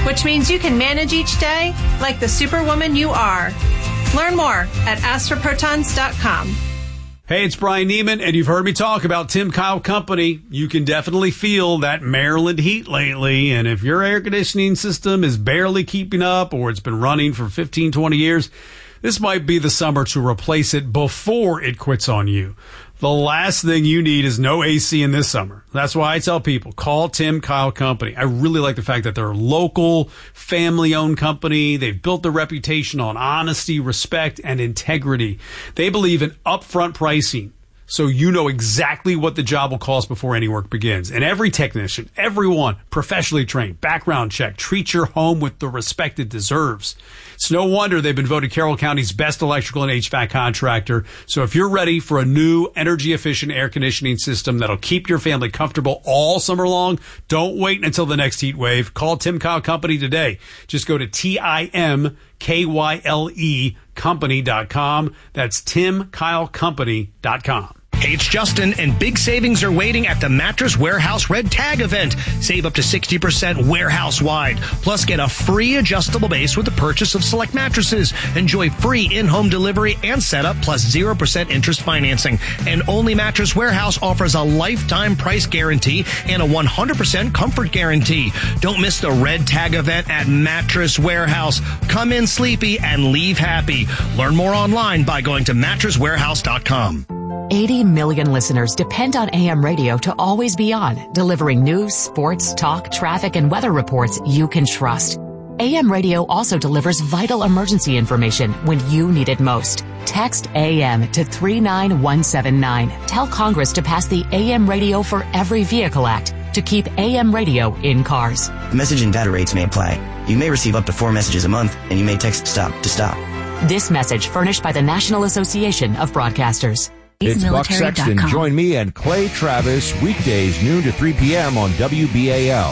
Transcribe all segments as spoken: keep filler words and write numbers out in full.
which means you can manage each day like the superwoman you are. Learn more at astra protons dot com. Hey, it's Brian Neiman, and you've heard me talk about Tim Kyle Company. You can definitely feel that Maryland heat lately, and if your air conditioning system is barely keeping up or it's been running for fifteen, twenty years, this might be the summer to replace it before it quits on you. The last thing you need is no A C in this summer. That's why I tell people, call Tim Kyle Company. I really like the fact that they're a local, family-owned company. They've built their reputation on honesty, respect, and integrity. They believe in upfront pricing, so you know exactly what the job will cost before any work begins. And every technician, everyone, professionally trained, background check, treat your home with the respect it deserves. It's no wonder they've been voted Carroll County's best electrical and H V A C contractor. So if you're ready for a new energy-efficient air conditioning system that'll keep your family comfortable all summer long, don't wait until the next heat wave. Call Tim Kyle Company today. Just go to T I M K Y L E company dot com. That's Tim Kyle Company dot com. Hey, it's Justin, and big savings are waiting at the Mattress Warehouse Red Tag event. Save up to sixty percent warehouse-wide. Plus, get a free adjustable base with the purchase of select mattresses. Enjoy free in-home delivery and setup, plus zero percent interest financing. And only Mattress Warehouse offers a lifetime price guarantee and a one hundred percent comfort guarantee. Don't miss the Red Tag event at Mattress Warehouse. Come in sleepy and leave happy. Learn more online by going to mattress warehouse dot com. eighty million listeners depend on A M radio to always be on, delivering news, sports, talk, traffic, and weather reports you can trust. A M radio also delivers vital emergency information when you need it most. Text A M to three nine one seven nine. Tell Congress to pass the A M Radio for Every Vehicle Act to keep A M radio in cars. Message and data rates may apply. You may receive up to four messages a month, and you may text STOP to stop. This message furnished by the National Association of Broadcasters. It's Buck Sexton. Join me and Clay Travis weekdays noon to three p.m. on W B A L.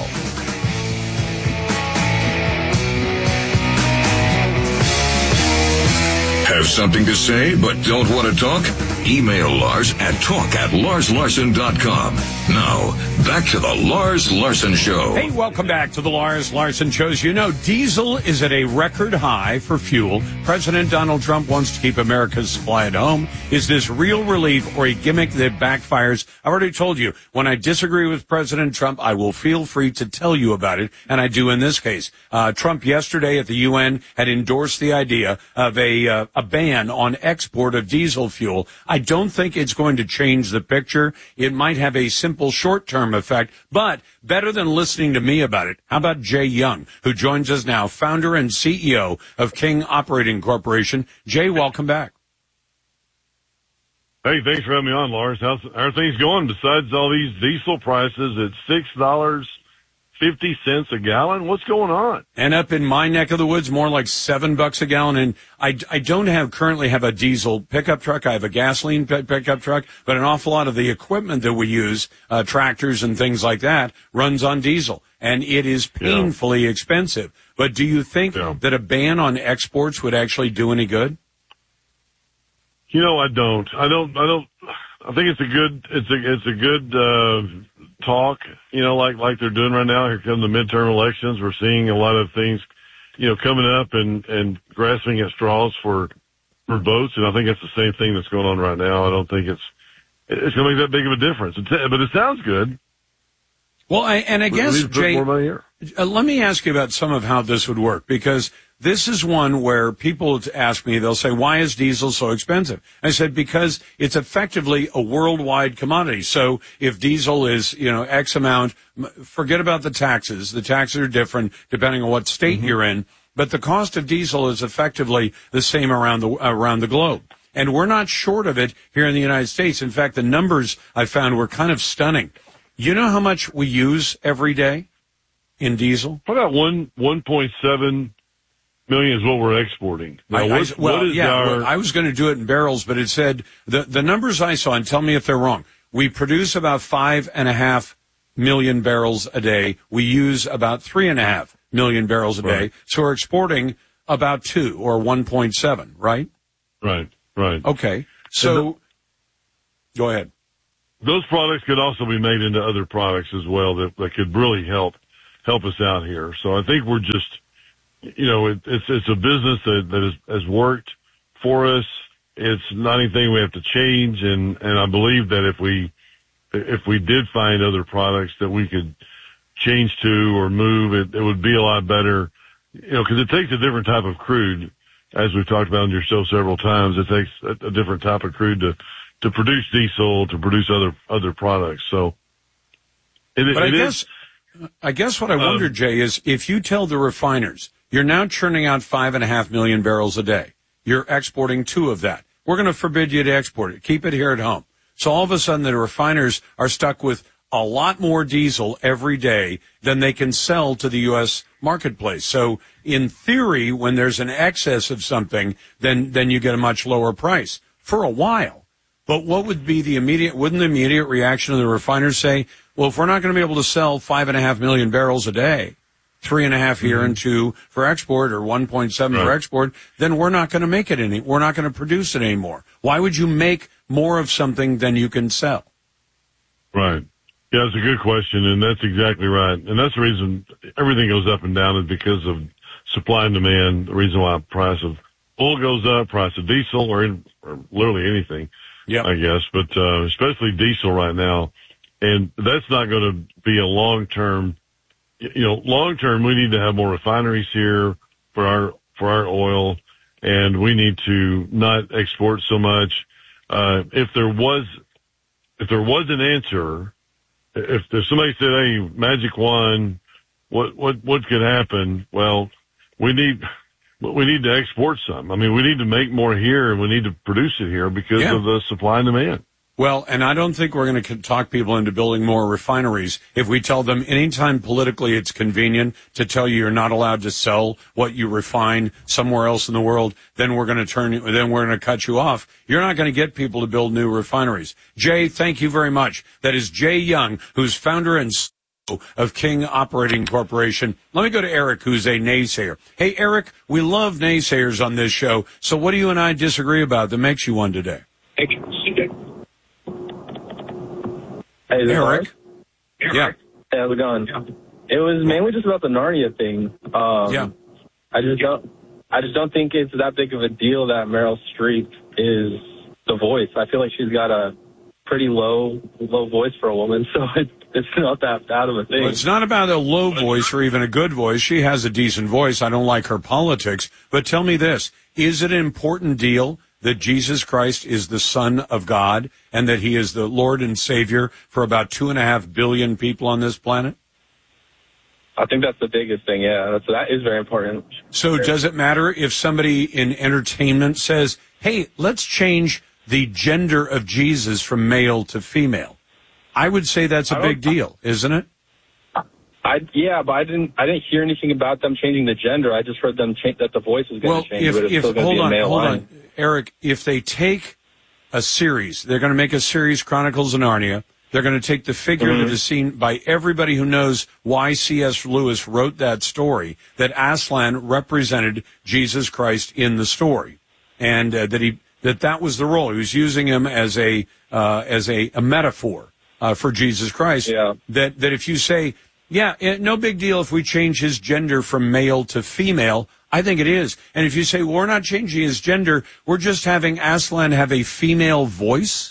Have something to say but don't want to talk? Email Lars at talk at lars larson dot com. Now, back to the Lars Larson Show. Hey, welcome back to the Lars Larson Show. As you know, diesel is at a record high for fuel. President Donald Trump wants to keep America's supply at home. Is this real relief or a gimmick that backfires? I've already told you, when I disagree with President Trump, I will feel free to tell you about it, and I do in this case. Uh, Trump yesterday at the U N had endorsed the idea of a, uh, a ban on export of diesel fuel. I don't think it's going to change the picture. It might have a simple short-term effect, but better than listening to me about it. How about Jay Young, who joins us now, founder and C E O of King Operating Corporation. Jay, welcome back. Hey, thanks for having me on, Lars. How's, how are things going besides all these diesel prices at six dollars and fifty cents a gallon? What's going on? And up in my neck of the woods, more like seven bucks a gallon. And I, I don't have currently have a diesel pickup truck. I have a gasoline p- pickup truck, but an awful lot of the equipment that we use, uh, tractors and things like that, runs on diesel. And it is painfully yeah. expensive. But do you think yeah. that a ban on exports would actually do any good? You know, I don't. I don't. I don't. I think it's a good. It's a. It's a good uh, talk. You know, like like they're doing right now. Here come the midterm elections. We're seeing a lot of things, you know, coming up and and grasping at straws for for votes. And I think that's the same thing that's going on right now. I don't think it's it's going to make that big of a difference. It's, but it sounds good. Well, I, and I guess, Jay, uh, let me ask you about some of how this would work, because this is one where people ask me, they'll say, why is diesel so expensive? I said, because it's effectively a worldwide commodity. So if diesel is, you know, X amount, forget about the taxes. The taxes are different depending on what state mm-hmm. you're in. But the cost of diesel is effectively the same around the, around the globe. And we're not short of it here in the United States. In fact, the numbers I found were kind of stunning. You know how much we use every day in diesel? About one one point seven million is what we're exporting. Now, I, what, I, well, what is yeah, our... well, I was going to do it in barrels, but it said the the numbers I saw, and tell me if they're wrong. We produce about five and a half million barrels a day. We use about three and a half million barrels a day. Right. So we're exporting about two or one point seven, right? Right. Right. Okay. So the, go ahead. Those products could also be made into other products as well that, that could really help help us out here. So I think we're just, you know, it, it's it's a business that that has, has worked for us. It's not anything we have to change, and and I believe that if we if we did find other products that we could change to or move, it, it would be a lot better. You know, because it takes a different type of crude, as we've talked about on your show several times. It takes a, a different type of crude to to produce diesel, to produce other other products. So, it, but I it guess is, I guess what I wonder, um, Jay, is if you tell the refiners you're now churning out five and a half million barrels a day, you're exporting two of that. We're going to forbid you to export it. Keep it here at home. So all of a sudden, the refiners are stuck with a lot more diesel every day than they can sell to the U S marketplace. So in theory, when there's an excess of something, then, then you get a much lower price for a while. But what would be the immediate, wouldn't the immediate reaction of the refiners say, well, if we're not going to be able to sell five and a half million barrels a day, three and a half here mm-hmm. and two for export or one point seven right. for export, then we're not going to make it any, we're not going to produce it anymore. Why would you make more of something than you can sell? Right. Yeah, it's a good question, and that's exactly right. And that's the reason everything goes up and down is because of supply and demand. The reason why price of oil goes up, price of diesel, or, in, or literally anything, yep. I guess, but uh, especially diesel right now. And that's not going to be a long-term, you know, long-term, we need to have more refineries here for our for our oil, and we need to not export so much. Uh, if there was, if there was an answer, if, if somebody said, hey, magic wand, what, what, what could happen? Well, we need, we need to export some. I mean, we need to make more here and we need to produce it here because yeah. of the supply and demand. Well, and I don't think we're going to talk people into building more refineries if we tell them anytime politically it's convenient to tell you you're not allowed to sell what you refine somewhere else in the world, then we're going to turn you, then we're going to cut you off. You're not going to get people to build new refineries. Jay, thank you very much. That is Jay Young, who's founder and C E O of King Operating Corporation. Let me go to Eric, who's a naysayer. Hey, Eric, we love naysayers on this show. So what do you and I disagree about that makes you one today? Thank you. Hey, Eric. Eric. Yeah. Hey, how's it going? Yeah. It was mainly just about the Narnia thing. Um, yeah. I just don't, I just don't think it's that big of a deal that Meryl Streep is the voice. I feel like she's got a pretty low, low voice for a woman, so it, it's not that bad of a thing. Well, it's not about a low voice or even a good voice. She has a decent voice. I don't like her politics. But tell me this. Is it an important deal that Jesus Christ is the Son of God and that he is the Lord and Savior for about two and a half billion people on this planet? I think that's the biggest thing, yeah. That's, that is very important. So does it matter if somebody in entertainment says, hey, let's change the gender of Jesus from male to female? I would say that's a big deal, isn't it? I, yeah, but I didn't. I didn't hear anything about them changing the gender. I just heard them change that the voice is going to well, change. If, but it's if, still going to be a on, male hold line. on, Eric. If they take a series, they're going to make a series, Chronicles of Narnia. They're going to take the figure mm-hmm. that is seen by everybody who knows why C S. Lewis wrote that story, that Aslan represented Jesus Christ in the story, and uh, that he that that was the role. He was using him as a uh, as a, a metaphor uh, for Jesus Christ. Yeah. That that if you say, yeah, no big deal if we change his gender from male to female. I think it is. And if you say, well, we're not changing his gender, we're just having Aslan have a female voice,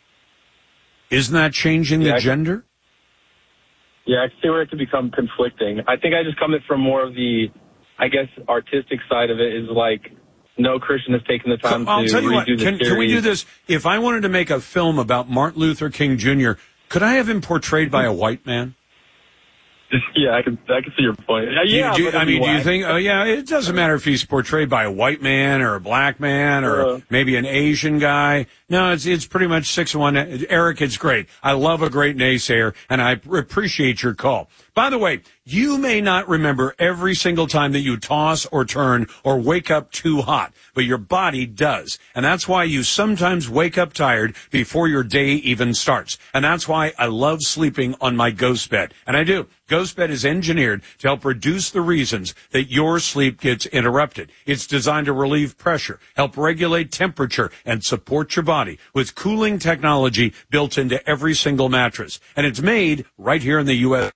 isn't that changing yeah, the gender? Yeah, I can see where it could become conflicting. I think I just come it from more of the, I guess, artistic side of it is like, no Christian has taken the time I'll to tell you redo what, the can, series. Can we do this? If I wanted to make a film about Martin Luther King Junior, could I have him portrayed by a white man? Yeah, I can. I can see your point. Uh, yeah, do you, do, I mean, do you think? Oh, yeah. It doesn't matter if he's portrayed by a white man or a black man or uh, maybe an Asian guy. No, it's it's pretty much six one. Eric, it's great. I love a great naysayer, and I appreciate your call. By the way, you may not remember every single time that you toss or turn or wake up too hot, but your body does. And that's why you sometimes wake up tired before your day even starts. And that's why I love sleeping on my Ghost Bed. And I do. Ghost Bed is engineered to help reduce the reasons that your sleep gets interrupted. It's designed to relieve pressure, help regulate temperature, and support your body with cooling technology built into every single mattress. And it's made right here in the U S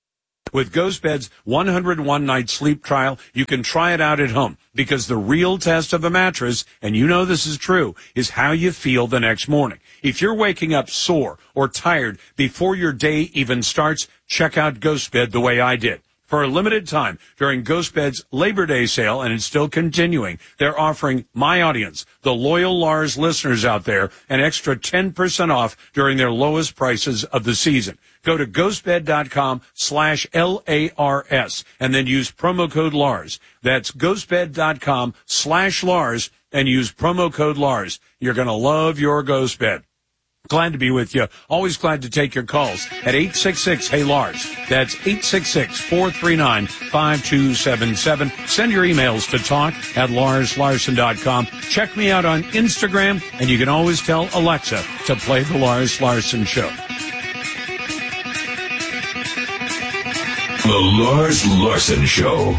With GhostBed's one hundred one night sleep trial, you can try it out at home, because the real test of a mattress, and you know this is true, is how you feel the next morning. If you're waking up sore or tired before your day even starts, check out GhostBed the way I did. For a limited time, during GhostBed's Labor Day sale, and it's still continuing, they're offering my audience, the loyal Lars listeners out there, an extra ten percent off during their lowest prices of the season. Go to ghostbed.com slash L-A-R-S and then use promo code Lars. That's ghostbed.com slash Lars and use promo code Lars. You're going to love your GhostBed. Glad to be with you. Always glad to take your calls at eight six six, hey Lars. That's eight six six, four three nine, five two seven seven. Send your emails to talk at lars larson dot com. Check me out on Instagram, and you can always tell Alexa to play The Lars Larson Show. The Lars Larson Show.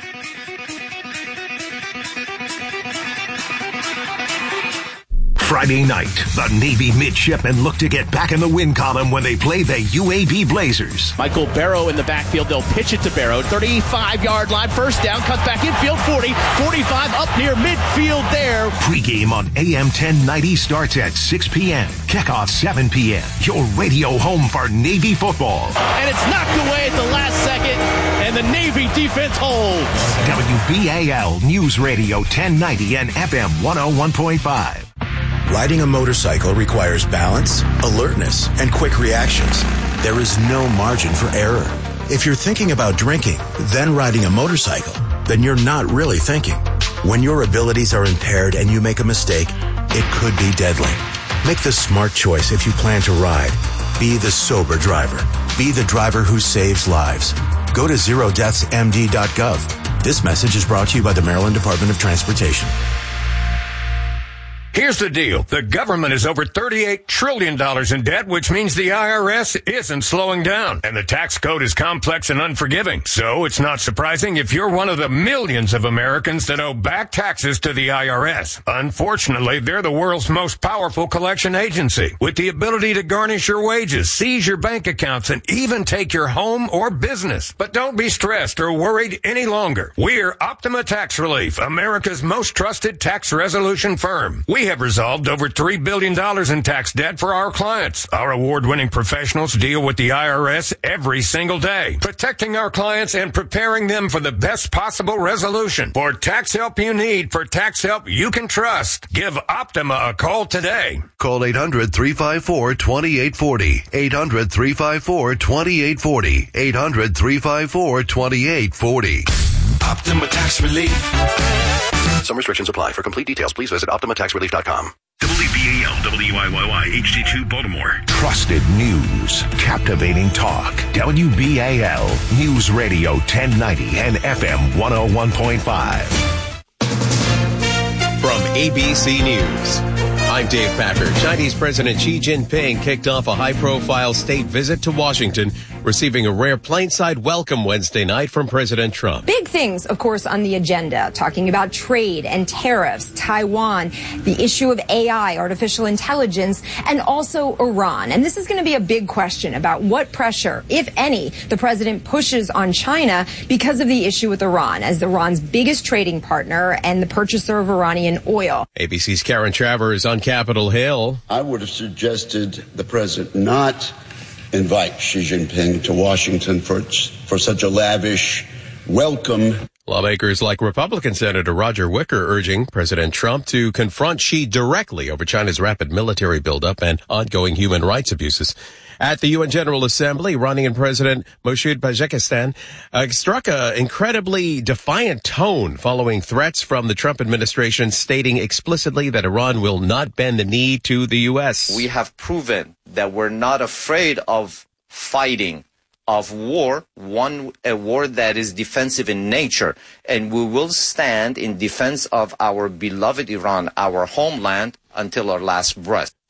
Friday night, the Navy midshipmen look to get back in the win column when they play the U A B Blazers. Michael Barrow in the backfield. They'll pitch it to Barrow. thirty-five-yard line, first down, cuts back infield, forty, forty-five, up near midfield there. Pregame on A M ten ninety starts at six p.m. Kickoff seven p.m. Your radio home for Navy football. And it's knocked away at the last second, and the Navy defense holds. W B A L News Radio ten ninety and F M one oh one point five. Riding a motorcycle requires balance, alertness, and quick reactions. There is no margin for error. If you're thinking about drinking, then riding a motorcycle, then you're not really thinking. When your abilities are impaired and you make a mistake, it could be deadly. Make the smart choice if you plan to ride. Be the sober driver. Be the driver who saves lives. Go to zero deaths m d dot gov. This message is brought to you by the Maryland Department of Transportation. Here's the deal. The government is over thirty-eight trillion dollars in debt, which means the I R S isn't slowing down. And the tax code is complex and unforgiving. So it's not surprising if you're one of the millions of Americans that owe back taxes to the I R S. Unfortunately, they're the world's most powerful collection agency, with the ability to garnish your wages, seize your bank accounts, and even take your home or business. But don't be stressed or worried any longer. We're Optima Tax Relief, America's most trusted tax resolution firm. We We have resolved over three billion dollars in tax debt for our clients. Our award-winning professionals deal with the I R S every single day, protecting our clients and preparing them for the best possible resolution. For tax help you need, for tax help you can trust, give Optima a call today. Call eight hundred, three five four, two eight four zero. eight hundred, three five four, two eight four zero. eight hundred, three five four, two eight four zero. Optima Tax Relief. Some restrictions apply. For complete details, please visit optima tax relief dot com. W B A L, W I Y Y, H D two, Baltimore. Trusted news. Captivating talk. W B A L, News Radio ten ninety and F M one oh one point five. From A B C News, I'm Dave Packer. Chinese President Xi Jinping kicked off a high-profile state visit to Washington, receiving a rare plainside welcome Wednesday night from President Trump. Big things, of course, on the agenda, talking about trade and tariffs, Taiwan, the issue of A I, artificial intelligence, and also Iran. And this is going to be a big question about what pressure, if any, the president pushes on China because of the issue with Iran, as Iran's biggest trading partner and the purchaser of Iranian oil. A B C's Karen Travers on Capitol Hill. I would have suggested the president not invite Xi Jinping to Washington for for such a lavish welcome. Lawmakers like Republican Senator Roger Wicker urging President Trump to confront Xi directly over China's rapid military buildup and ongoing human rights abuses. At the U N General Assembly, Iranian President Moshood Pezeshkian uh, struck an incredibly defiant tone following threats from the Trump administration, stating explicitly that Iran will not bend the knee to the U S. We have proven that we're not afraid of fighting, of war, one a war that is defensive in nature, and we will stand in defense of our beloved Iran, our homeland, until our last breath.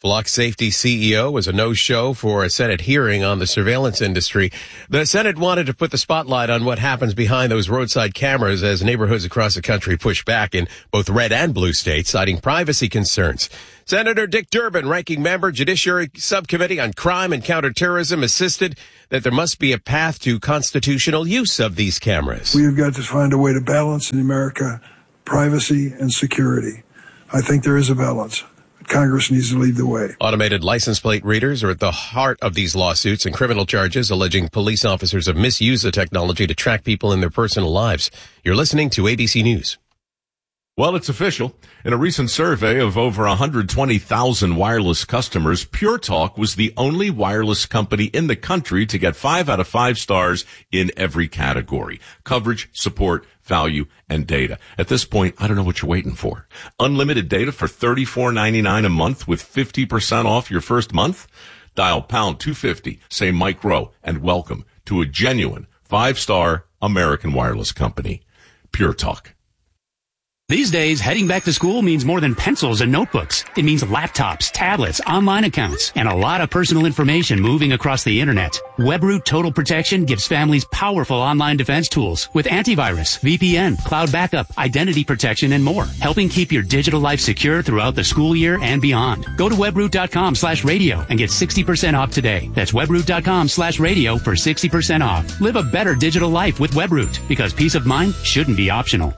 Flock Safety C E O was a no-show for a Senate hearing on the surveillance industry. The Senate wanted to put the spotlight on what happens behind those roadside cameras as neighborhoods across the country push back in both red and blue states, citing privacy concerns. Senator Dick Durbin, ranking member, Judiciary Subcommittee on Crime and Counterterrorism, insisted that there must be a path to constitutional use of these cameras. We have got to find a way to balance in America privacy and security. I think there is a balance. Congress needs to lead the way. Automated license plate readers are at the heart of these lawsuits and criminal charges alleging police officers have misused the technology to track people in their personal lives. You're listening to A B C News. Well, it's official. In a recent survey of over one hundred twenty thousand wireless customers, Pure Talk was the only wireless company in the country to get five out of five stars in every category: coverage, support, value, and data. At this point, I don't know what you're waiting for. Unlimited data for thirty-four ninety-nine a month with fifty percent off your first month? Dial pound two fifty, say Mike Rowe, and welcome to a genuine five-star American wireless company. Pure Talk. These days, heading back to school means more than pencils and notebooks. It means laptops, tablets, online accounts, and a lot of personal information moving across the internet. WebRoot Total Protection gives families powerful online defense tools with antivirus, V P N, cloud backup, identity protection, and more, helping keep your digital life secure throughout the school year and beyond. Go to webroot.com slash radio and get sixty percent off today. That's webroot.com slash radio for sixty percent off. Live a better digital life with WebRoot, because peace of mind shouldn't be optional.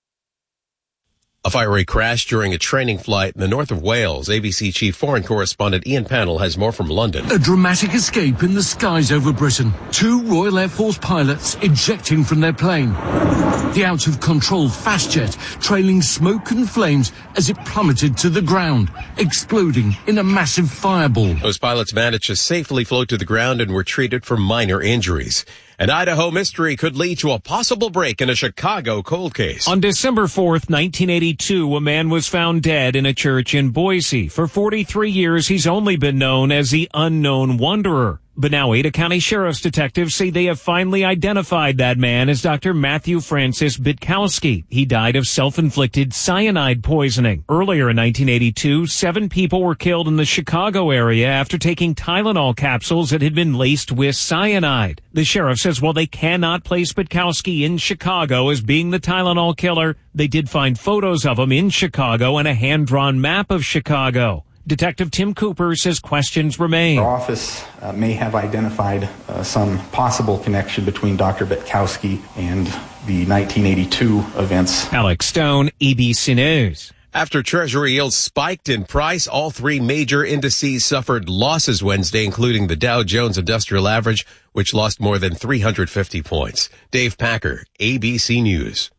A fiery crash during a training flight in the north of Wales. A B C chief foreign correspondent Ian Pannell has more from London. A dramatic escape in the skies over Britain. Two Royal Air Force pilots ejecting from their plane. The out-of-control fast jet trailing smoke and flames as it plummeted to the ground, exploding in a massive fireball. Those pilots managed to safely float to the ground and were treated for minor injuries. An Idaho mystery could lead to a possible break in a Chicago cold case. On December fourth, nineteen eighty-two, a man was found dead in a church in Boise. For forty-three years, he's only been known as the Unknown Wanderer. But now Ada County Sheriff's detectives say they have finally identified that man as Doctor Matthew Francis Bitkowski. He died of self-inflicted cyanide poisoning. Earlier in nineteen eighty-two, seven people were killed in the Chicago area after taking Tylenol capsules that had been laced with cyanide. The sheriff says while they cannot place Bitkowski in Chicago as being the Tylenol killer, they did find photos of him in Chicago and a hand-drawn map of Chicago. Detective Tim Cooper says questions remain. Our office uh, may have identified uh, some possible connection between Doctor Bitkowski and the nineteen eighty-two events. Alex Stone, A B C News. After Treasury yields spiked in price, all three major indices suffered losses Wednesday, including the Dow Jones Industrial Average, which lost more than three hundred fifty points. Dave Packer, A B C News.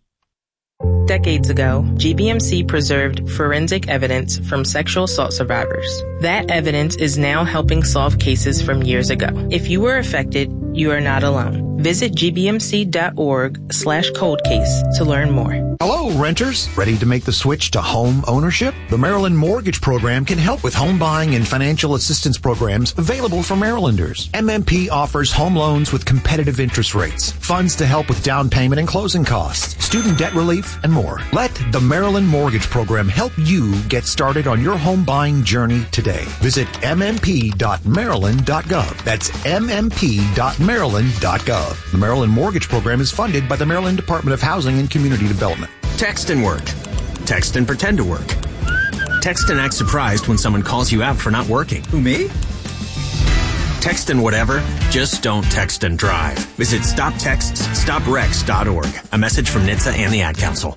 Decades ago, G B M C preserved forensic evidence from sexual assault survivors. That evidence is now helping solve cases from years ago. If you were affected, you are not alone. Visit gbmc.org slash cold case to learn more. Hello, renters. Ready to make the switch to home ownership? The Maryland Mortgage Program can help with home buying and financial assistance programs available for Marylanders. M M P offers home loans with competitive interest rates, funds to help with down payment and closing costs, student debt relief, and more. Let the Maryland Mortgage Program help you get started on your home buying journey today. Visit m m p dot maryland dot gov. That's m m p dot maryland dot gov. The Maryland Mortgage Program is funded by the Maryland Department of Housing and Community Development. Text and work. Text and pretend to work. Text and act surprised when someone calls you out for not working. Who, me? Text and whatever, just don't text and drive. Visit stop texts stop wrecks dot org. A message from N H T S A and the Ad Council.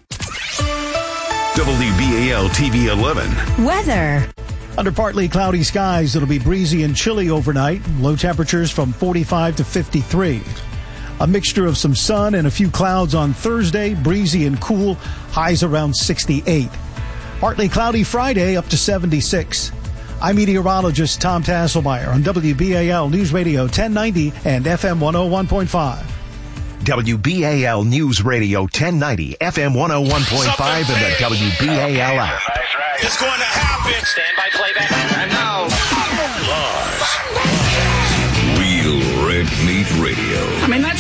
W B A L T V eleven. Weather. Under partly cloudy skies, it'll be breezy and chilly overnight. Low temperatures from forty-five to fifty-three. A mixture of some sun and a few clouds on Thursday, breezy and cool, highs around sixty-eight. Partly cloudy Friday, up to seventy-six. I'm meteorologist Tom Tasselmeyer on W B A L News Radio ten ninety and F M one oh one point five. W B A L News Radio ten ninety, F M one oh one point five, and the W B A L app. It's going to happen. Stand by playback. And now. Lars. Real Red Meat Radio. I mean, that's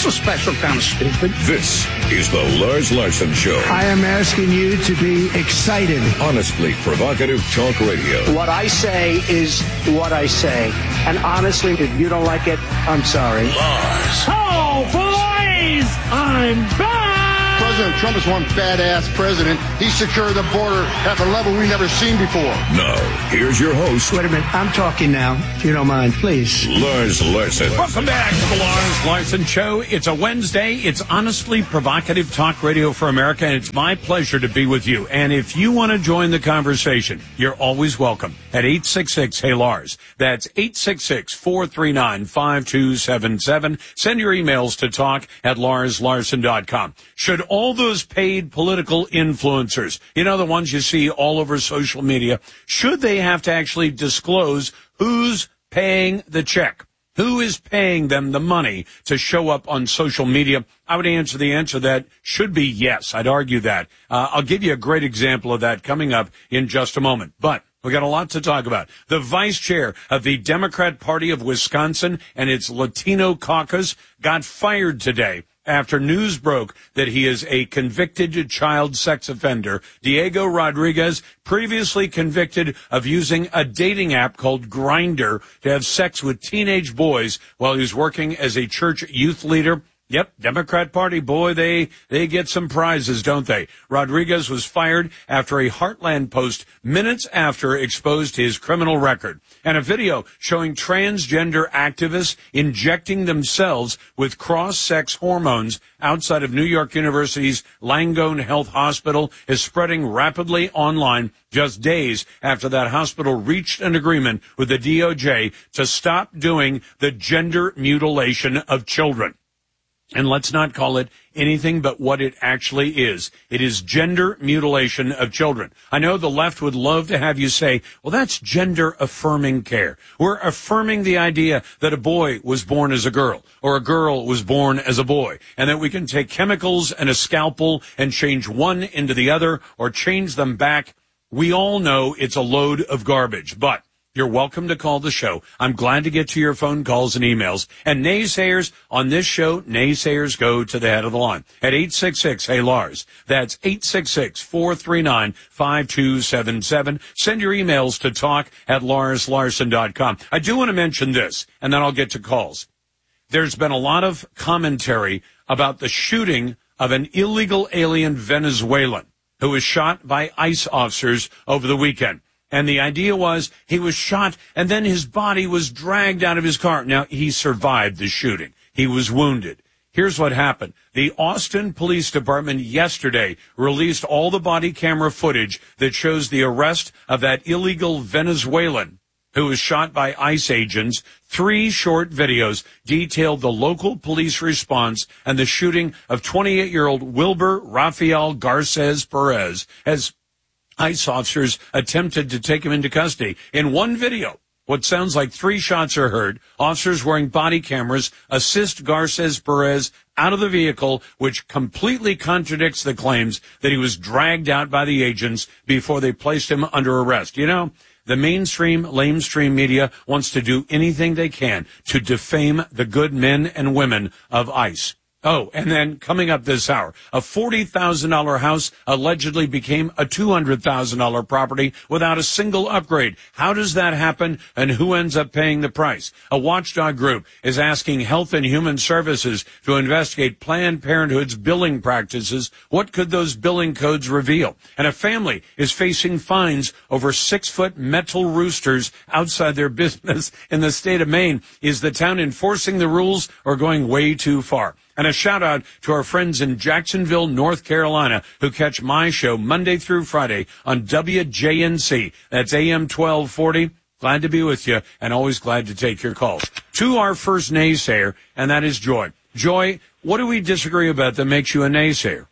That's a special kind of stupid. This is the Lars Larson Show. I am asking you to be excited. Honestly provocative talk radio. What I say is what I say. And honestly, if you don't like it, I'm sorry. Lars. Oh, boys! I'm back! President Trump is one badass president. He secured the border at a level we've never seen before. Now, here's your host. Wait a minute. I'm talking now, if you don't mind, please. Lars Larson. Welcome back to the Lars Larson Show. It's a Wednesday. It's honestly provocative talk radio for America, and it's my pleasure to be with you. And if you want to join the conversation, you're always welcome at eight six six, hey Lars. That's eight six six, four three nine, five two seven seven. Send your emails to talk at lars larson dot com. Should all those paid political influencers, you know, the ones you see all over social media, should they have to actually disclose who's paying the check? Who is paying them the money to show up on social media? I would answer the answer that should be yes. I'd argue that. Uh, I'll give you a great example of that coming up in just a moment. But we got a lot to talk about. The vice chair of the Democrat Party of Wisconsin and its Latino caucus got fired today after news broke that he is a convicted child sex offender. Diego Rodriguez, previously convicted of using a dating app called Grindr to have sex with teenage boys while he was working as a church youth leader. Yep, Democrat Party, boy, they they get some prizes, don't they? Rodriguez was fired after a Heartland post minutes after exposed his criminal record. And a video showing transgender activists injecting themselves with cross-sex hormones outside of New York University's Langone Health Hospital is spreading rapidly online just days after that hospital reached an agreement with the D O J to stop doing the gender mutilation of children. And let's not call it anything but what it actually is. It is gender mutilation of children. I know the left would love to have you say, well, that's gender affirming care. We're affirming the idea that a boy was born as a girl or a girl was born as a boy, and that we can take chemicals and a scalpel and change one into the other or change them back. We all know it's a load of garbage, but you're welcome to call the show. I'm glad to get to your phone calls and emails. And naysayers on this show, naysayers go to the head of the line at eight six six, hey Lars. That's eight six six, four three nine, five two seven seven. Send your emails to talk at lars larson dot com. I do want to mention this, and then I'll get to calls. There's been a lot of commentary about the shooting of an illegal alien Venezuelan who was shot by ICE officers over the weekend. And the idea was he was shot and then his body was dragged out of his car. Now, he survived the shooting. He was wounded. Here's what happened. The Austin Police Department yesterday released all the body camera footage that shows the arrest of that illegal Venezuelan who was shot by ICE agents. Three short videos detailed the local police response and the shooting of twenty-eight-year-old Wilber Rafael Garces Perez as ICE officers attempted to take him into custody. In one video, what sounds like three shots are heard. Officers wearing body cameras assist Garces Perez out of the vehicle, which completely contradicts the claims that he was dragged out by the agents before they placed him under arrest. You know, the mainstream, lamestream media wants to do anything they can to defame the good men and women of ICE. Oh, and then coming up this hour, a forty thousand dollars house allegedly became a two hundred thousand dollars property without a single upgrade. How does that happen, and who ends up paying the price? A watchdog group is asking Health and Human Services to investigate Planned Parenthood's billing practices. What could those billing codes reveal? And a family is facing fines over six-foot metal roosters outside their business in the state of Maine. Is the town enforcing the rules or going way too far? And a shout-out to our friends in Jacksonville, North Carolina, who catch my show Monday through Friday on W J N C. That's A M twelve forty. Glad to be with you, and always glad to take your calls. To our first naysayer, and that is Joy. Joy, what do we disagree about that makes you a naysayer?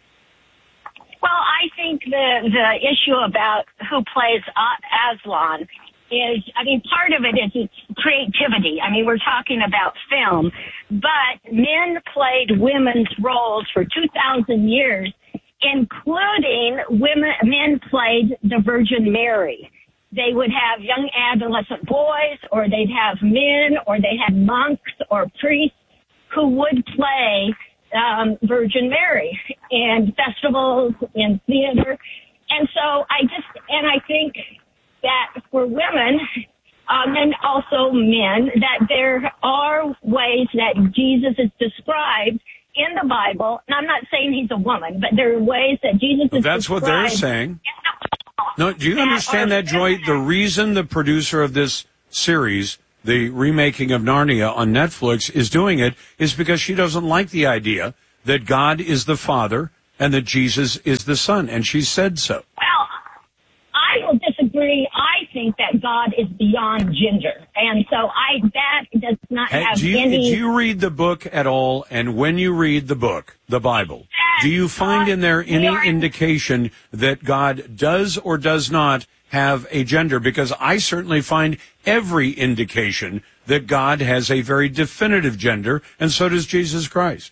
Well, I think the, the issue about who plays Aslan is, I mean, part of it is it's creativity. I mean, we're talking about film, but men played women's roles for two thousand years, including women, men played the Virgin Mary. They would have young adolescent boys, or they'd have men, or they had monks or priests who would play um, Virgin Mary in festivals, in theater. And so I just, and I think that for women, um, and also men, that there are ways that Jesus is described in the Bible. And I'm not saying he's a woman, but there are ways that Jesus is That's described. what they're saying. No, do you understand that, Joy? The reason the producer of this series, the remaking of Narnia on Netflix, is doing it is because she doesn't like the idea that God is the Father and that Jesus is the Son, and she said so. Well, I will disagree. I think that God is beyond gender, and so I that does not Hey, have do you, any. do you read the book at all? And when you read the book, the Bible, do you find in there any indication that God does or does not have a gender? Because I certainly find every indication that God has a very definitive gender, and so does Jesus Christ.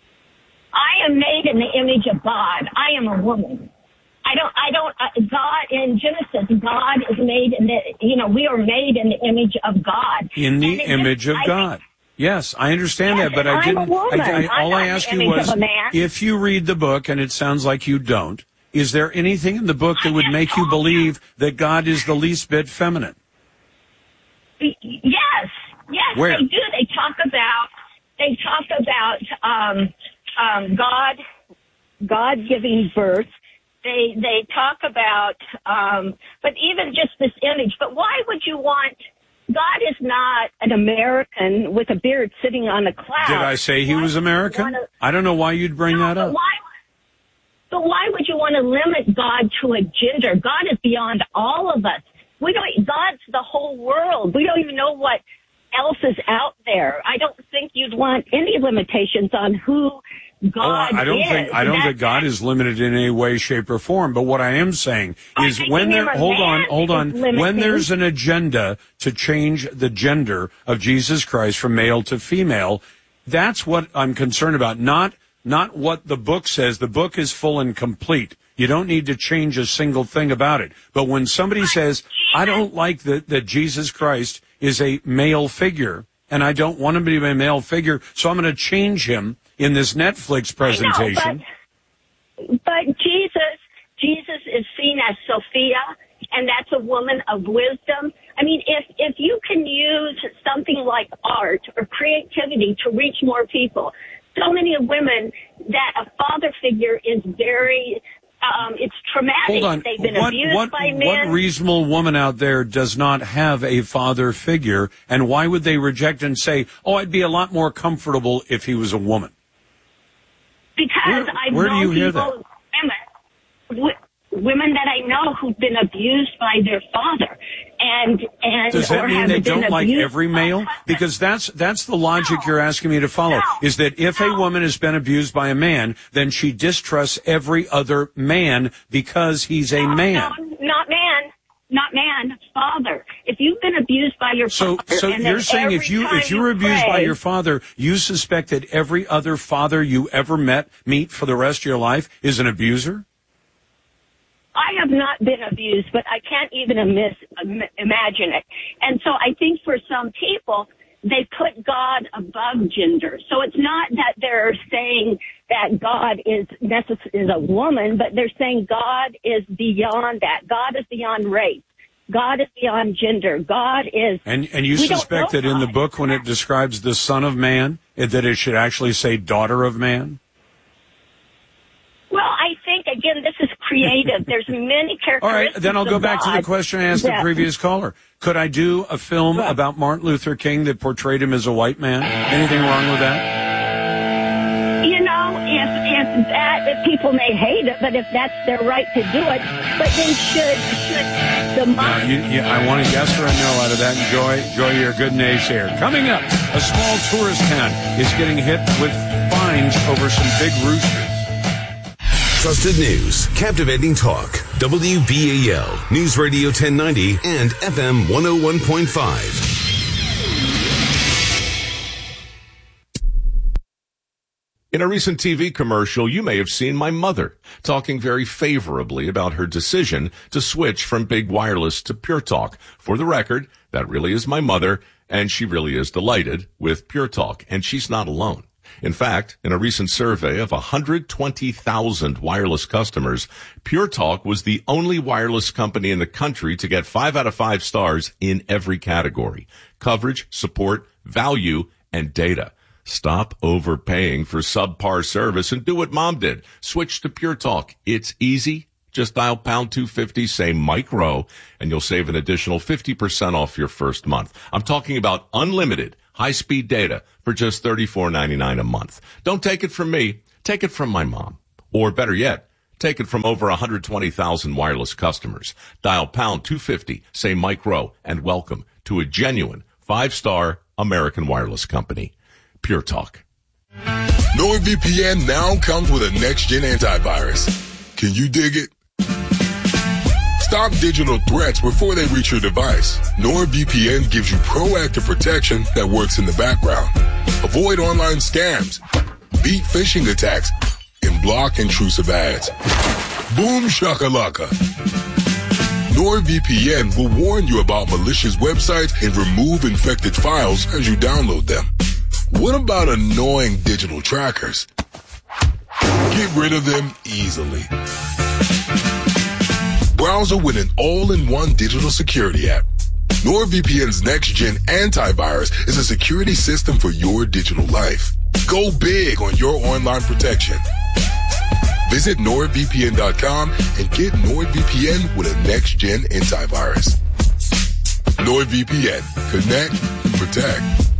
I am made in the image of God. I am a woman. I don't, I don't, uh, God, in Genesis, God is made in the, you know, we are made in the image of God. In the And image of I God. think, Yes, I understand Yes, that, but and I I'm a didn't. woman. I, I, I'm all not I the asked you image was, of a man. if you read the book, and it sounds like you don't, is there anything in the book that would make you believe that God is the least bit feminine? Yes, yes, Where? they do. They talk about, they talk about, um, um, God, God giving birth. They, they talk about, um, but even just this image. But why would you want, God is not an American with a beard sitting on a cloud. Did I say he Why was would you American? wanna- I don't know why you'd bring No, that but up. Why, but why would you want to limit God to a gender? God is beyond all of us. We don't, God's the whole world. We don't even know what else is out there. I don't think you'd want any limitations on who God oh, I don't is. think I don't That- think God is limited in any way, shape, or form. But what I am saying is, thinking when there, him a hold on, man hold on, is limiting. when there's an agenda to change the gender of Jesus Christ from male to female, that's what I'm concerned about. Not not what the book says. The book is full and complete. You don't need to change a single thing about it. But when somebody says, I don't like that that Jesus Christ is a male figure, and I don't want him to be a male figure, so I'm going to change him in this Netflix presentation. I know, but, but Jesus, Jesus is seen as Sophia, and that's a woman of wisdom. I mean, if if you can use something like art or creativity to reach more people, so many women that a father figure is very, um, it's traumatic. Hold on. They've been what, abused what, by men. what reasonable woman out there does not have a father figure, and why would they reject and say, oh, I'd be a lot more comfortable if he was a woman? Because Where- I've where do known you hear people, women, w- women that I know who've been abused by their father, and and Does that or mean have they been don't like abused every by male? husbands. Because that's that's the logic you're asking me to follow, is that if a woman has been abused by a man, then she distrusts every other man because he's a man. No, not man, not man, father. If you've been abused by your So, father, so and you're then saying every if you time if you were abused by pray- your father, you suspect that every other father you ever met meet for the rest of your life is an abuser? I have not been abused, but I can't even amiss, im- imagine it. And so I think for some people, they put God above gender. So it's not that they're saying that God is necess- is a woman, but they're saying God is beyond that. God is beyond race. God is beyond gender. God is... And and you we don't suspect know that in the God. book, when it describes the Son of Man, it- that it should actually say daughter of man? Well, I think, again, this is creative. There's many characteristics. All right, then I'll go of back to the God question I asked the that- previous caller. Could I do a film about Martin Luther King that portrayed him as a white man? Anything wrong with that? You know, if if that if people may hate it, but if that's their right to do it, but then should should the No, money? you, you, I want a yes or a no out of that. And Joy, Joy, you're a good naysayer. Coming up, a small tourist town is getting hit with fines over some big roosters. Trusted news, captivating talk, W B A L, News Radio ten ninety and F M one oh one point five. In a recent T V commercial, you may have seen my mother talking very favorably about her decision to switch from big wireless to Pure Talk. For the record, That really is my mother, and she really is delighted with Pure Talk, and she's not alone. In fact, in a recent survey of one hundred twenty thousand wireless customers, Pure Talk was the only wireless company in the country to get five out of five stars in every category: coverage, support, value, and data. Stop overpaying for subpar service and do what Mom did. Switch to Pure Talk. It's easy. Just dial pound two fifty, say Mike Rowe, and you'll save an additional fifty percent off your first month. I'm talking about unlimited high-speed data for just thirty-four ninety-nine a month. Don't take it from me. Take it from my mom. Or better yet, take it from over one hundred twenty thousand wireless customers. Dial pound two fifty, say Mike Rowe, and welcome to a genuine five-star American wireless company. Pure Talk. NordVPN now comes with a next-gen antivirus. Can you dig it? Stop digital threats before they reach your device. NordVPN gives you proactive protection that works in the background. Avoid online scams, beat phishing attacks, and block intrusive ads. Boom shakalaka. NordVPN will warn you about malicious websites and remove infected files as you download them. What about annoying digital trackers? Get rid of them easily. Browser with an all-in-one digital security app. NordVPN's next-gen antivirus is a security system for your digital life. Go big on your online protection. Visit nord V P N dot com and get NordVPN with a next-gen antivirus. NordVPN. Connect. Protect.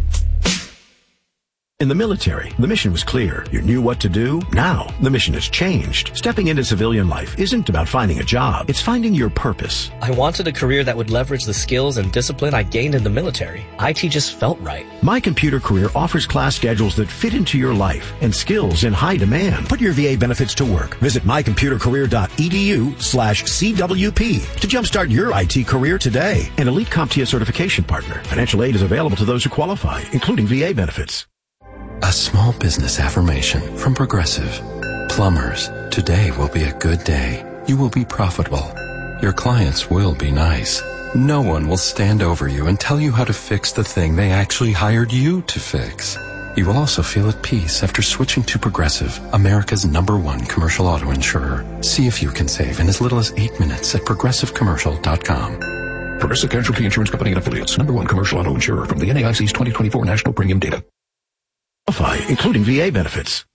In the military, the mission was clear. You knew what to do. Now, the mission has changed. Stepping into civilian life isn't about finding a job. It's finding your purpose. I wanted a career that would leverage the skills and discipline I gained in the military. I T just felt right. My Computer Career offers class schedules that fit into your life and skills in high demand. Put your V A benefits to work. Visit my computer career dot e d u slash C W P to jumpstart your I T career today. An Elite CompTIA certification partner. Financial aid is available to those who qualify, including V A benefits. A small business affirmation from Progressive. Plumbers, today will be a good day. You will be profitable. Your clients will be nice. No one will stand over you and tell you how to fix the thing they actually hired you to fix. You will also feel at peace after switching to Progressive, America's number one commercial auto insurer. See if you can save in as little as eight minutes at progressive commercial dot com. Progressive Casualty Insurance Company and Affiliates, number one commercial auto insurer from the N A I C's twenty twenty-four National Premium Data. Including V A benefits.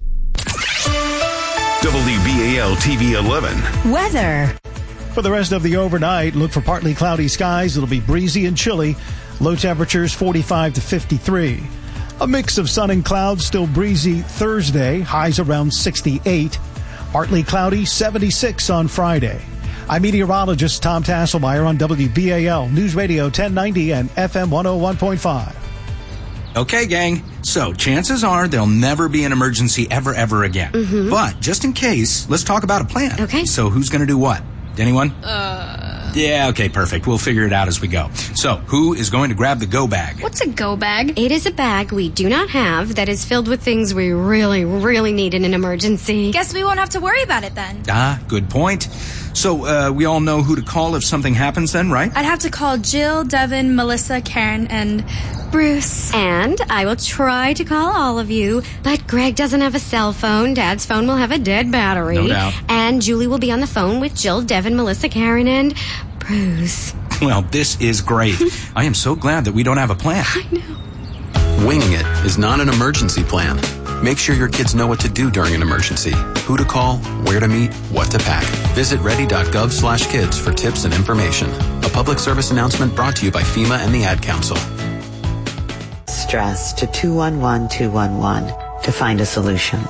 W B A L T V eleven. Weather. For the rest of the overnight, look for partly cloudy skies. It'll be breezy and chilly. Low temperatures forty-five to fifty-three. A mix of sun and clouds, still breezy Thursday. Highs around sixty-eight. Partly cloudy, seventy-six on Friday. I'm meteorologist Tom Tasselmeyer on W B A L News Radio ten ninety and F M one oh one point five. Okay, gang. So, chances are there'll never be an emergency ever, ever again. Mm-hmm. But, just in case, let's talk about a plan. Okay. So, who's gonna do what? Anyone? Uh... Yeah, okay, perfect. We'll figure it out as we go. So, who is going to grab the go bag? What's a go bag? It is a bag we do not have that is filled with things we really, really need in an emergency. Guess we won't have to worry about it then. Ah, good point. So, uh, we all know who to call if something happens then, right? I'd have to call Jill, Devin, Melissa, Karen, and Bruce. And I will try to call all of you, but Greg doesn't have a cell phone. Dad's phone will have a dead battery. No doubt. And Julie will be on the phone with Jill, Devin, Melissa, Karen, and Bruce. Well, this is great. I am so glad that we don't have a plan. I know. Winging it is not an emergency plan. Make sure your kids know what to do during an emergency, who to call, where to meet, what to pack. Visit ready dot gov slash kids for tips and information. A public service announcement brought to you by FEMA and the Ad Council. Stress to two one one two one one to find a solution.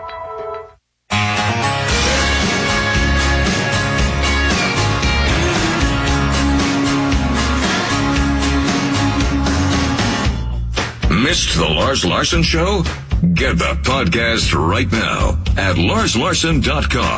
Missed the Lars Larson Show? Get the podcast right now at lars larson dot com.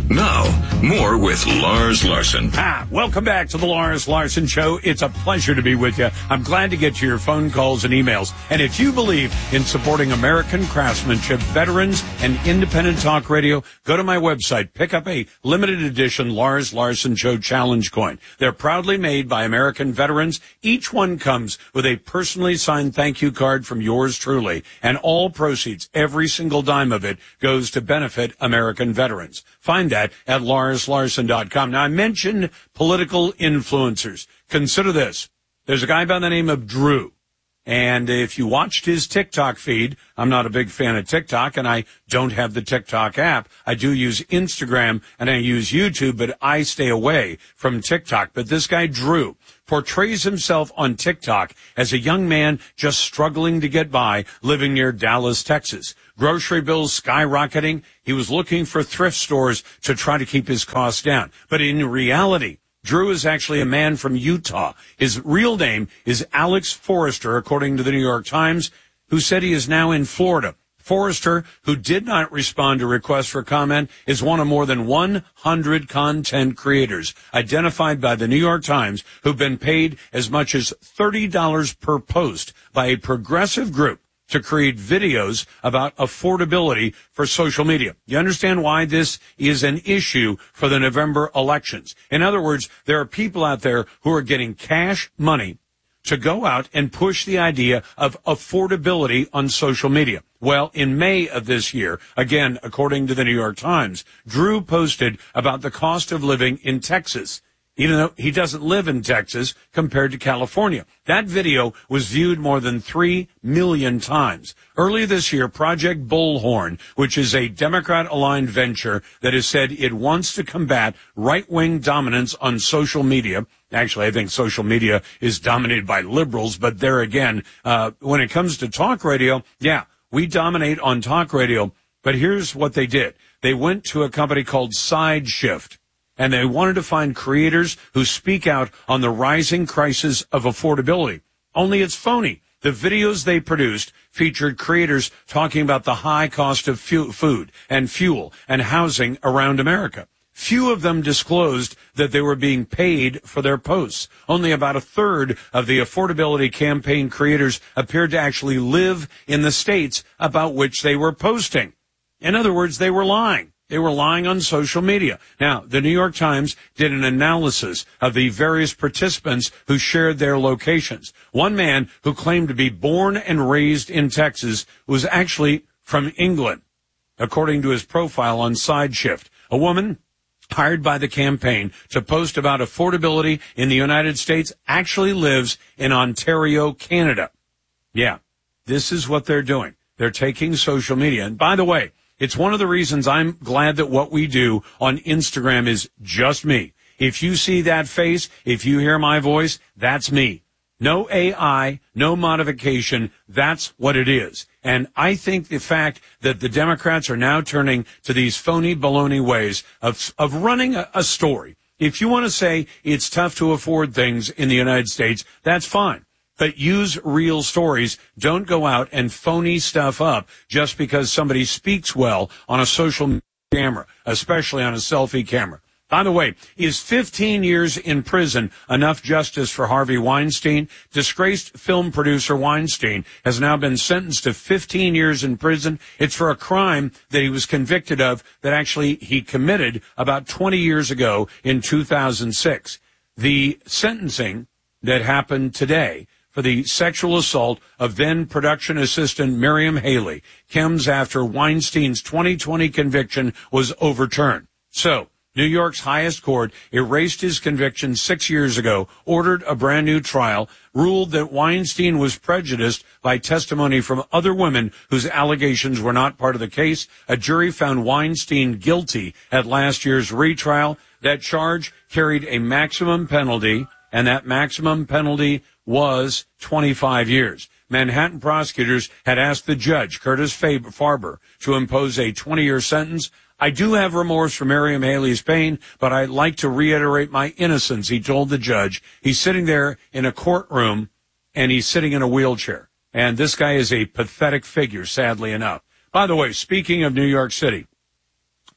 Now, more with Lars Larson. Ah, welcome back to the Lars Larson Show. It's a pleasure to be with you. I'm glad to get to your phone calls and emails. And if you believe in supporting American craftsmanship, veterans, and independent talk radio, go to my website, pick up a limited edition Lars Larson Show Challenge coin. They're proudly made by American veterans. Each one comes with a personally signed thank you card from yours truly. And all proceeds, every single dime of it, goes to benefit American veterans. Find that at lars larson dot com. Now, I mentioned political influencers. Consider this. There's a guy by the name of Drew. And if you watched his TikTok feed, I'm not a big fan of TikTok, and I don't have the TikTok app. I do use Instagram, and I use YouTube, but I stay away from TikTok. But this guy, Drew, portrays himself on TikTok as a young man just struggling to get by, living near Dallas, Texas. Grocery bills skyrocketing. He was looking for thrift stores to try to keep his costs down. But in reality, Drew is actually a man from Utah. His real name is Alex Forrester, according to the New York Times, who said he is now in Florida. Forrester, who did not respond to requests for comment, is one of more than one hundred content creators identified by the New York Times who've been paid as much as thirty dollars per post by a progressive group to create videos about affordability for social media. You understand why this is an issue for the November elections. In other words, there are people out there who are getting cash money to go out and push the idea of affordability on social media. Well, in May of this year, again, according to the New York Times, Drew posted about the cost of living in Texas, even though he doesn't live in Texas compared to California. That video was viewed more than three million times. Earlier this year, Project Bullhorn, which is a Democrat-aligned venture that has said it wants to combat right-wing dominance on social media. Actually, I think social media is dominated by liberals, but there again, uh, when it comes to talk radio, yeah, we dominate on talk radio. But here's what they did. They went to a company called SideShift, and they wanted to find creators who speak out on the rising crisis of affordability. Only it's phony. The videos they produced featured creators talking about the high cost of fu- food and fuel and housing around America. Few of them disclosed that they were being paid for their posts. Only about a third of the affordability campaign creators appeared to actually live in the states about which they were posting. In other words, they were lying. They were lying on social media. Now, the New York Times did an analysis of the various participants who shared their locations. One man who claimed to be born and raised in Texas was actually from England, according to his profile on SideShift. A woman hired by the campaign to post about affordability in the United States actually lives in Ontario, Canada. Yeah, this is what they're doing. They're taking social media. And by the way, it's one of the reasons I'm glad that what we do on Instagram is just me. If you see that face, if you hear my voice, that's me. No A I, no modification. That's what it is. And I think the fact that the Democrats are now turning to these phony baloney ways of, of running a, a story. If you want to say it's tough to afford things in the United States, that's fine. But use real stories. Don't go out and phony stuff up just because somebody speaks well on a social camera, especially on a selfie camera. By the way, is fifteen years in prison enough justice for Harvey Weinstein? Disgraced film producer Weinstein has now been sentenced to fifteen years in prison. It's for a crime that he was convicted of that actually he committed about twenty years ago in two thousand six. The sentencing that happened today for the sexual assault of then production assistant Miriam Haley comes after Weinstein's twenty twenty conviction was overturned. So, New York's highest court erased his conviction six years ago, ordered a brand new trial, ruled that Weinstein was prejudiced by testimony from other women whose allegations were not part of the case. A jury found Weinstein guilty at last year's retrial. That charge carried a maximum penalty, and that maximum penalty was twenty-five years. Manhattan prosecutors had asked the judge, Curtis Farber, to impose a twenty-year sentence. I do have remorse for Miriam Haley's pain, but I'd like to reiterate my innocence, he told the judge. He's sitting there in a courtroom, and he's sitting in a wheelchair. And this guy is a pathetic figure, sadly enough. By the way, speaking of New York City,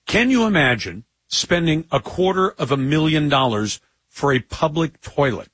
Can you imagine spending a quarter of a million dollars for a public toilet?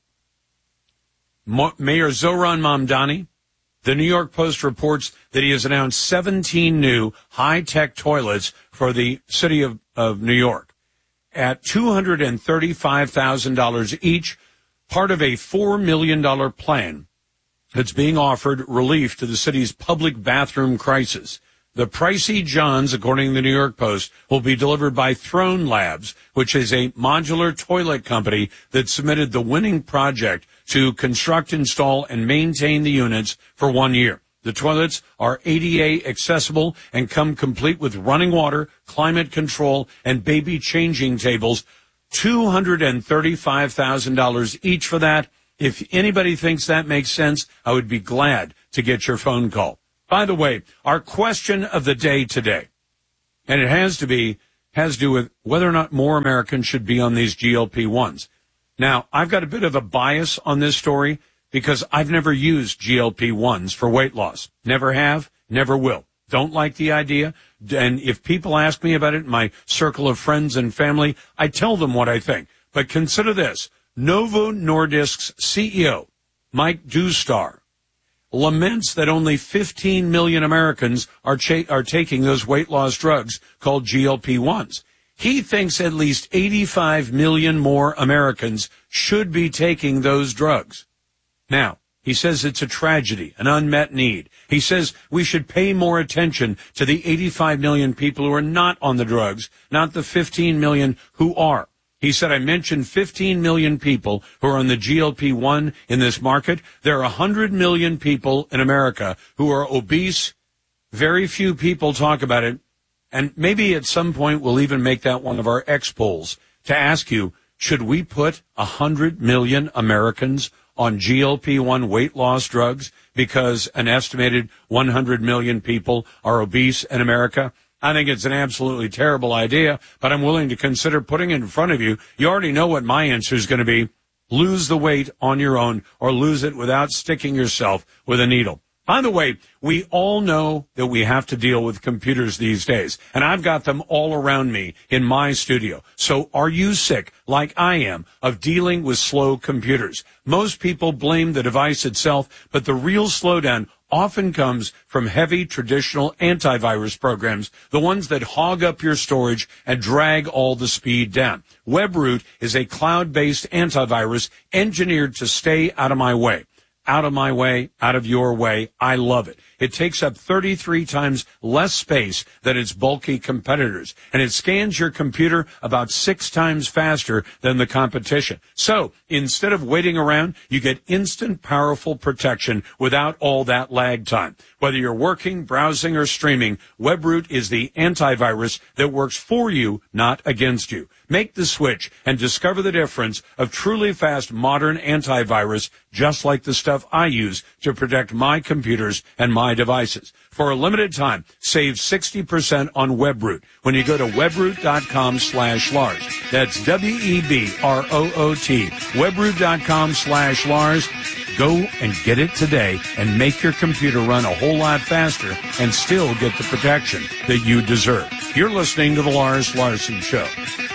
Mo- Mayor Zohran Mamdani, the New York Post reports that he has announced seventeen new high-tech toilets for the city of, of New York at two hundred thirty-five thousand dollars each, part of a four million dollars plan that's being offered relief to the city's public bathroom crisis. The pricey Johns, according to the New York Post, will be delivered by Throne Labs, which is a modular toilet company that submitted the winning project to construct, install, and maintain the units for one year. The toilets are A D A accessible and come complete with running water, climate control, and baby changing tables. two hundred thirty-five thousand dollars each for that. If anybody thinks that makes sense, I would be glad to get your phone call. By the way, our question of the day today, and it has to be, has to do with whether or not more Americans should be on these G L P ones. Now, I've got a bit of a bias on this story because I've never used G L P ones for weight loss. Never have, never will. Don't like the idea. And if people ask me about it in my circle of friends and family, I tell them what I think. But consider this. Novo Nordisk's C E O, Mike Dustar, laments that only fifteen million Americans are cha- are taking those weight loss drugs called G L P ones. He thinks at least eighty-five million more Americans should be taking those drugs. Now, he says it's a tragedy, an unmet need. He says we should pay more attention to the eighty-five million people who are not on the drugs, not the fifteen million who are. He said, I mentioned fifteen million people who are on the G L P one in this market. There are one hundred million people in America who are obese. Very few people talk about it. And maybe at some point we'll even make that one of our X polls to ask you, should we put one hundred million Americans on G L P one weight loss drugs because an estimated one hundred million people are obese in America? I think it's an absolutely terrible idea, but I'm willing to consider putting it in front of you. You already know what my answer is going to be. Lose the weight on your own or lose it without sticking yourself with a needle. By the way, we all know that we have to deal with computers these days, and I've got them all around me in my studio. So are you sick, like I am, of dealing with slow computers? Most people blame the device itself, but the real slowdown often comes from heavy traditional antivirus programs, the ones that hog up your storage and drag all the speed down. WebRoot is a cloud-based antivirus engineered to stay out of my way. Out of my way, out of your way. I love it. It takes up thirty-three times less space than its bulky competitors, and it scans your computer about six times faster than the competition. So, instead of waiting around, you get instant, powerful protection without all that lag time. Whether you're working, browsing, or streaming, WebRoot is the antivirus that works for you, not against you. Make the switch and discover the difference of truly fast modern antivirus, just like the stuff I use to protect my computers and my devices. For a limited time, save sixty percent on WebRoot when you go to webroot.com slash Lars. That's W E B R O O T, webroot.com slash Lars. Go and get it today and make your computer run a whole lot faster and still get the protection that you deserve. You're listening to The Lars Larson Show.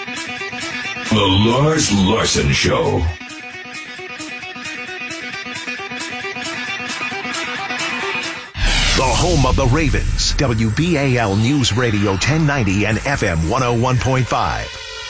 The Lars Larson Show. The home of the Ravens. W B A L News Radio ten ninety and F M one oh one point five.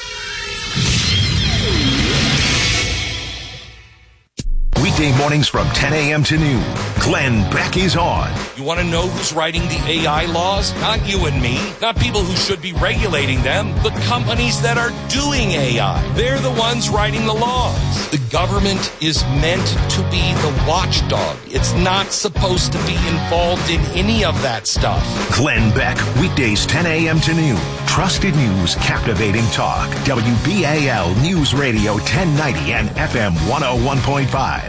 Weekday mornings from ten a.m. to noon. Glenn Beck is on. You want to know who's writing the A I laws? Not you and me. Not people who should be regulating them. The companies that are doing A I. They're the ones writing the laws. The government is meant to be the watchdog. It's not supposed to be involved in any of that stuff. Glenn Beck, weekdays ten a.m. to noon. Trusted news, captivating talk. W B A L News Radio ten ninety and F M one oh one point five.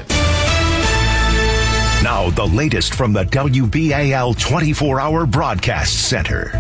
Now, the latest from the W B A L twenty-four hour Broadcast Center.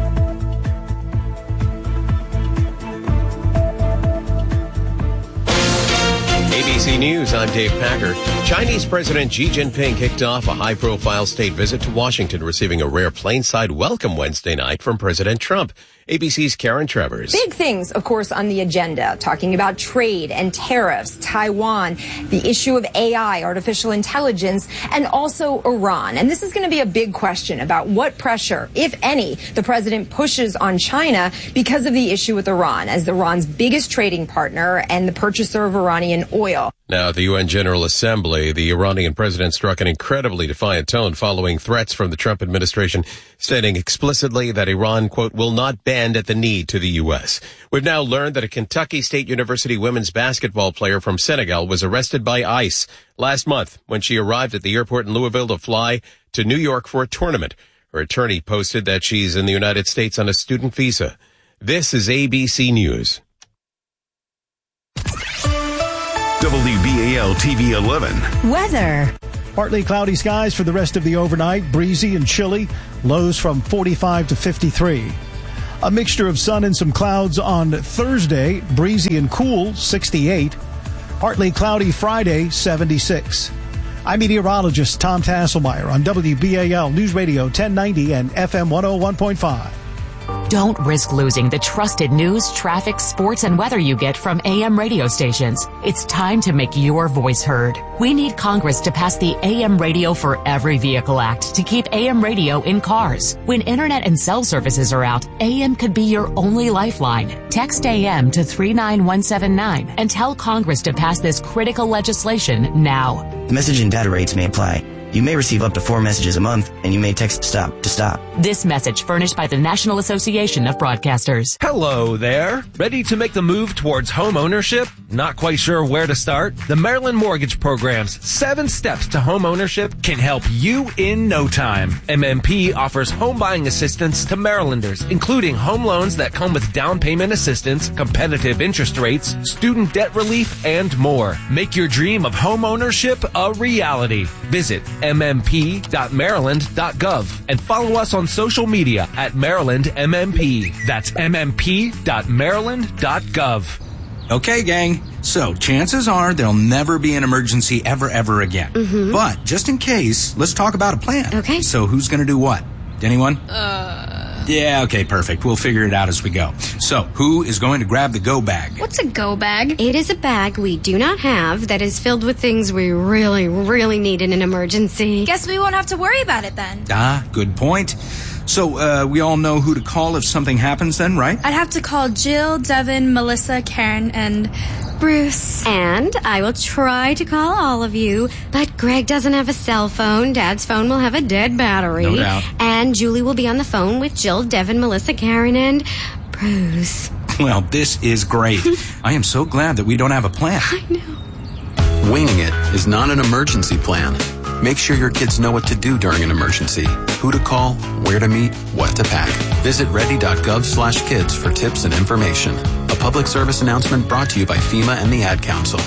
A B C News, I'm Dave Packer. Chinese President Xi Jinping kicked off a high-profile state visit to Washington, receiving a rare plane-side welcome Wednesday night from President Trump. A B C's Karen Travers. Big things, of course, on the agenda, talking about trade and tariffs, Taiwan, the issue of A I, artificial intelligence, and also Iran. And this is going to be a big question about what pressure, if any, the president pushes on China because of the issue with Iran, as Iran's biggest trading partner and the purchaser of Iranian oil. Now, at the U N General Assembly, the Iranian president struck an incredibly defiant tone following threats from the Trump administration, stating explicitly that Iran, quote, will not bend at the knee to the U S. We've now learned that a Kentucky State University women's basketball player from Senegal was arrested by ICE last month when she arrived at the airport in Louisville to fly to New York for a tournament. Her attorney posted that she's in the United States on a student visa. This is A B C News. W B A L T V eleven. Weather. Partly cloudy skies for the rest of the overnight, breezy and chilly, lows from forty-five to fifty-three. A mixture of sun and some clouds on Thursday, breezy and cool, sixty-eight. Partly cloudy Friday, seventy-six. I'm meteorologist Tom Tasselmeyer on W B A L News Radio ten ninety and F M one oh one point five. Don't risk losing the trusted news, traffic, sports, and weather you get from A M radio stations. It's time to make your voice heard. We need Congress to pass the A M Radio for Every Vehicle Act to keep A M radio in cars. When internet and cell services are out, A M could be your only lifeline. Text A M to three nine one seven nine and tell Congress to pass this critical legislation now. The message and data rates may apply. You may receive up to four messages a month, and you may text STOP to stop. This message furnished by the National Association of Broadcasters. Hello there. Ready to make the move towards home ownership? Not quite sure where to start? The Maryland Mortgage Program's seven steps to home ownership can help you in no time. M M P offers home buying assistance to Marylanders, including home loans that come with down payment assistance, competitive interest rates, student debt relief, and more. Make your dream of home ownership a reality. Visit m m p dot maryland dot gov and follow us on social media at Maryland M M P. That's m m p dot maryland dot gov. Okay, gang. So, chances are there'll never be an emergency ever, ever again. Mm-hmm. But, just in case, let's talk about a plan. Okay. So, who's gonna do what? Anyone? Uh... Yeah, okay, perfect. We'll figure it out as we go. So, who is going to grab the go bag? What's a go bag? It is a bag we do not have that is filled with things we really, really need in an emergency. Guess we won't have to worry about it then. Ah, good point. So, uh, we all know who to call if something happens then, right? I'd have to call Jill, Devin, Melissa, Karen, and Bruce. And I will try to call all of you, but Greg doesn't have a cell phone. Dad's phone will have a dead battery. No doubt. And Julie will be on the phone with Jill, Devin, Melissa, Karen, and Bruce. Well, this is great. I am so glad that we don't have a plan. I know. Winging it is not an emergency plan. Make sure your kids know what to do during an emergency, who to call, where to meet, what to pack. Visit ready.gov slash kids for tips and information. A public service announcement brought to you by FEMA and the Ad Council.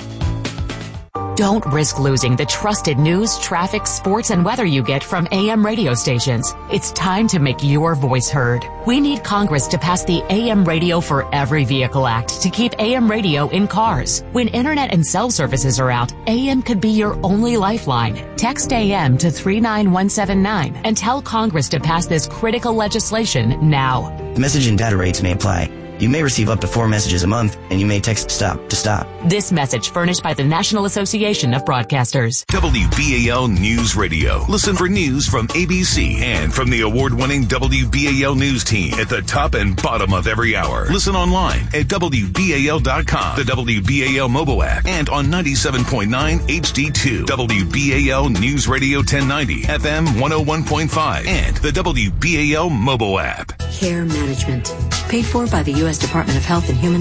Don't risk losing the trusted news, traffic, sports, and weather you get from A M radio stations. It's time to make your voice heard. We need Congress to pass the A M Radio for Every Vehicle Act to keep A M radio in cars. When internet and cell services are out, A M could be your only lifeline. Text A M to three nine one seven nine and tell Congress to pass this critical legislation now. The message and data rates may apply. You may receive up to four messages a month, and you may text STOP to stop. This message furnished by the National Association of Broadcasters. W B A L News Radio. Listen for news from A B C and from the award-winning W B A L News team at the top and bottom of every hour. Listen online at W B A L dot com, the W B A L mobile app, and on ninety-seven point nine H D two. W B A L News Radio ten ninety, F M one oh one point five, and the W B A L mobile app. Care management. Paid for by the U S Department of Health and Human